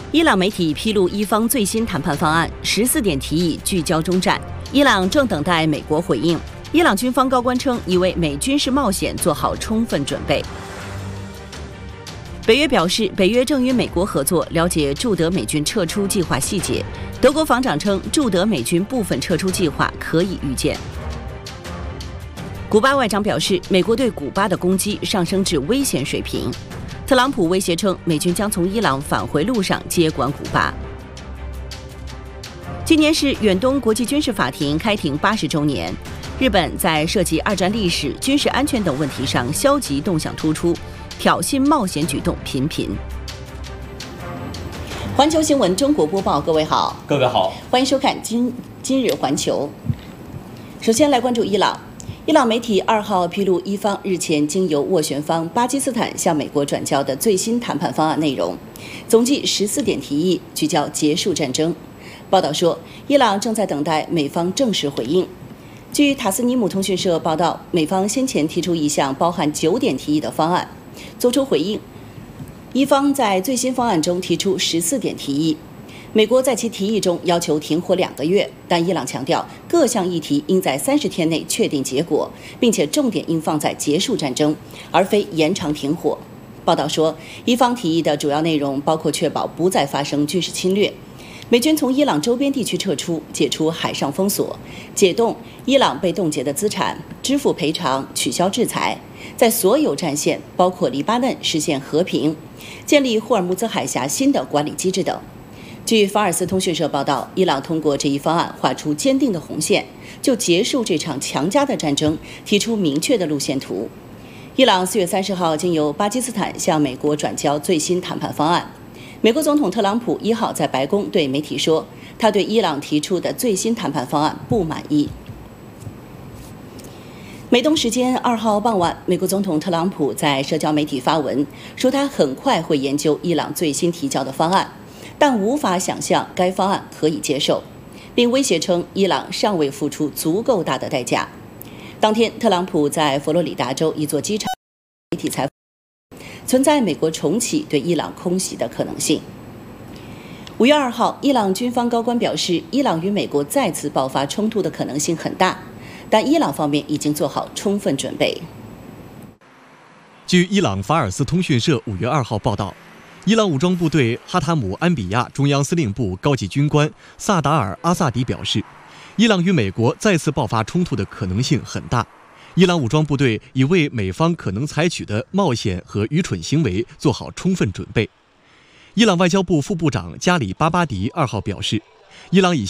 伊朗媒体披露伊方最新谈判方案，14点提议聚焦中战，伊朗正等待美国回应。伊朗军方高官称，已为美军事冒险做好充分准备。北约表示，北约正与美国合作，了解驻德美军撤出计划细节。德国防长称，驻德美军部分撤出计划可以预见。古巴外长表示，美国对古巴的攻击上升至危险水平。特朗普威胁称，美军将从伊朗返回路上接管古巴。今年是远东国际军事法庭开庭80周年。日本在涉及二战历史、军事安全等问题上消极动向突出，挑衅冒险举动频频。环球新闻中国播报，各位好， 各位好， 欢迎收看今日环球。首先来关注伊朗。伊朗媒体2号披露，伊方日前经由斡旋方巴基斯坦向美国转交的最新谈判方案内容，总计14点提议，聚焦结束战争。报道说，伊朗正在等待美方正式回应。据塔斯尼姆通讯社报道，美方先前提出一项包含9点提议的方案，作出回应。伊方在最新方案中提出14点提议。美国在其提议中要求停火2个月，但伊朗强调各项议题应在30天内确定结果，并且重点应放在结束战争，而非延长停火。报道说，伊方提议的主要内容包括确保不再发生军事侵略，美军从伊朗周边地区撤出，解除海上封锁，解冻伊朗被冻结的资产，支付赔偿，取消制裁，在所有战线，包括黎巴嫩实现和平，建立霍尔木兹海峡新的管理机制等。据法尔斯通讯社报道，伊朗通过这一方案画出坚定的红线，就结束这场强加的战争提出明确的路线图。伊朗4月30号经由巴基斯坦向美国转交最新谈判方案。美国总统特朗普1号在白宫对媒体说，他对伊朗提出的最新谈判方案不满意。美东时间2号傍晚，美国总统特朗普在社交媒体发文说，他很快会研究伊朗最新提交的方案，但无法想象该方案可以接受，并威胁称伊朗尚未付出足够大的代价。当天，特朗普在佛罗里达州一座机场媒体采访，存在美国重启对伊朗空袭的可能性。5月2号，伊朗军方高官表示，伊朗与美国再次爆发冲突的可能性很大，但伊朗方面已经做好充分准备。 据伊朗法尔斯通讯社5月2号报道，伊朗武装部队哈塔姆安比亚中央司令部高级军官萨达尔阿萨迪表示，伊朗与美国再次爆发冲突的可能性很大。伊朗武装部队已为美方可能采取的冒险和愚蠢行为做好充分准备。伊朗外交部副部长加里巴巴迪2号表示，伊朗已